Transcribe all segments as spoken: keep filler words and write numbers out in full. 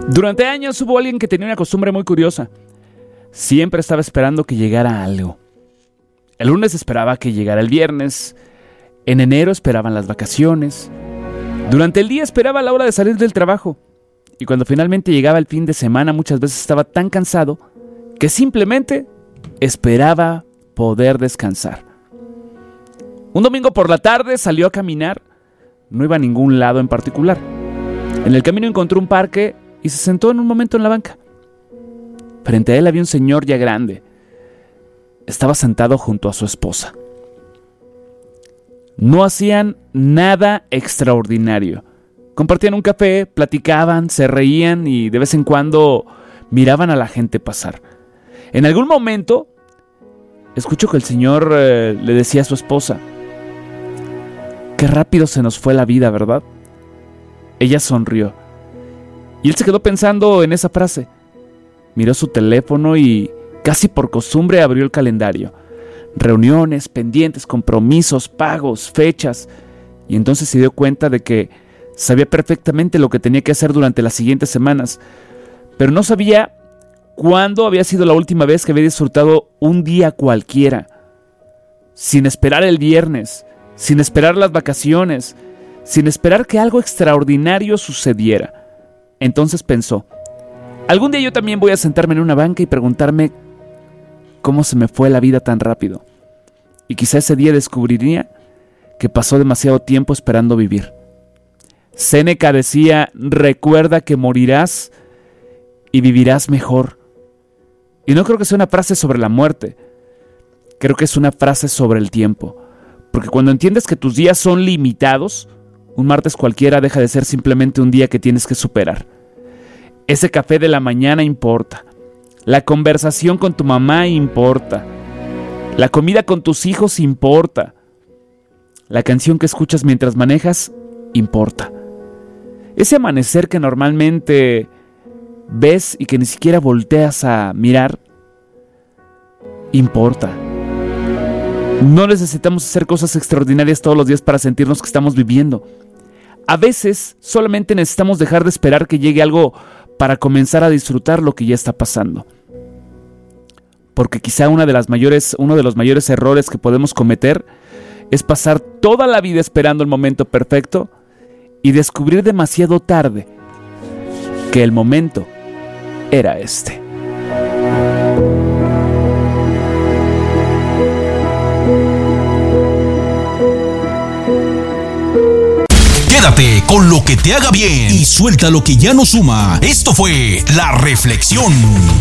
Durante años hubo alguien que tenía una costumbre muy curiosa. Siempre estaba esperando que llegara algo. El lunes esperaba que llegara el viernes. En enero esperaban las vacaciones. Durante el día esperaba la hora de salir del trabajo. Y cuando finalmente llegaba el fin de semana, muchas veces estaba tan cansado que simplemente esperaba poder descansar. Un domingo por la tarde salió a caminar. No iba a ningún lado en particular. En el camino encontró un parque y se sentó en un momento en la banca. Frente a él había un señor ya grande. Estaba sentado junto a su esposa. No hacían nada extraordinario. Compartían un café, platicaban, se reían y de vez en cuando miraban a la gente pasar. En algún momento, escuchó que el señor eh, le decía a su esposa: «Qué rápido se nos fue la vida, ¿verdad?». Ella sonrió. Y él se quedó pensando en esa frase. Miró su teléfono y, casi por costumbre, abrió el calendario. Reuniones, pendientes, compromisos, pagos, fechas. Y entonces se dio cuenta de que sabía perfectamente lo que tenía que hacer durante las siguientes semanas, pero no sabía cuándo había sido la última vez que había disfrutado un día cualquiera, sin esperar el viernes, sin esperar las vacaciones, sin esperar que algo extraordinario sucediera. Entonces pensó: algún día yo también voy a sentarme en una banca y preguntarme cómo se me fue la vida tan rápido. Y quizá ese día descubriría que pasó demasiado tiempo esperando vivir. Séneca decía: recuerda que morirás y vivirás mejor. Y no creo que sea una frase sobre la muerte. Creo que es una frase sobre el tiempo. Porque cuando entiendes que tus días son limitados, un martes cualquiera deja de ser simplemente un día que tienes que superar. Ese café de la mañana importa. La conversación con tu mamá importa. La comida con tus hijos importa. La canción que escuchas mientras manejas importa. Ese amanecer que normalmente ves y que ni siquiera volteas a mirar, importa. No necesitamos hacer cosas extraordinarias todos los días para sentirnos que estamos viviendo. A veces solamente necesitamos dejar de esperar que llegue algo para comenzar a disfrutar lo que ya está pasando. Porque quizá una de las mayores, uno de los mayores errores que podemos cometer es pasar toda la vida esperando el momento perfecto y descubrir demasiado tarde que el momento era este. Quédate con lo que te haga bien y suelta lo que ya no suma. Esto fue La Reflexión.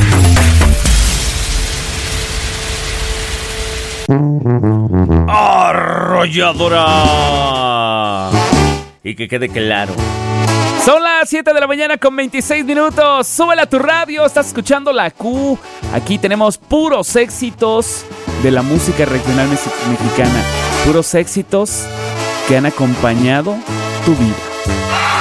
Arrolladora. Y que quede claro, son las siete de la mañana con veintiséis minutos. Súbela a tu radio, estás escuchando La Q. Aquí tenemos puros éxitos de la música regional mexicana. Puros éxitos que han acompañado tu vida.